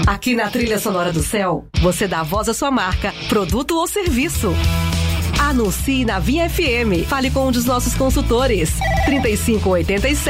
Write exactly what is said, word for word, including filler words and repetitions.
Aqui na Trilha Sonora do Céu, você dá voz à sua marca, produto ou serviço. Anuncie na Vinha F M. Fale com um dos nossos consultores. trinta e cinco, oitenta e sete